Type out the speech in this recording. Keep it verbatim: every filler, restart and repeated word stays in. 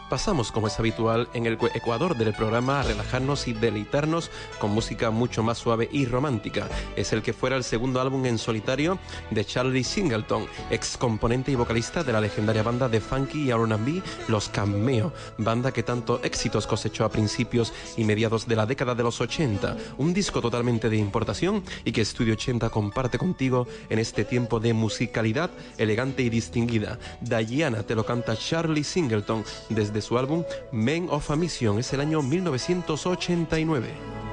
Pasamos, como es habitual en el Ecuador del programa, a relajarnos y deleitarnos con música mucho más suave y romántica. Es el que fuera el segundo álbum en solitario de Charlie Singleton, ex componente y vocalista de la legendaria banda de funky y R and B Los Cameo, banda que tanto éxitos cosechó a principios y mediados de la década de los ochenta. Un disco totalmente de importación y que Estudio ochenta comparte contigo en este tiempo de musicalidad elegante y distinguida. Diana te lo canta Charlie Singleton desde su álbum Men of a Mission, es el año mil novecientos ochenta y nueve.